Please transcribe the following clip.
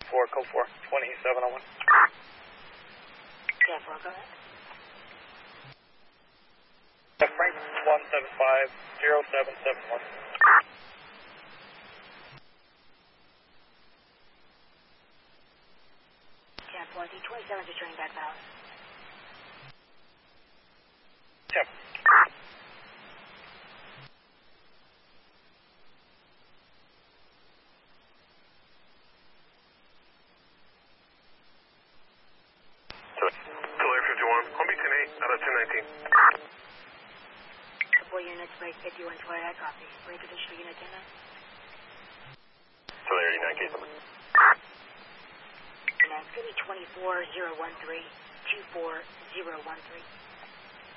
code 4, 2701. 10-4, go ahead. Frank 1750771. 10-4, D27 is returning back valid. 10. Delay 51, Homie 10-8 out of 1019. Couple units, break 51 Florida, I copy. Break additional unit 10 now. Delay 89, case number. And that's going to be 24013, 24013.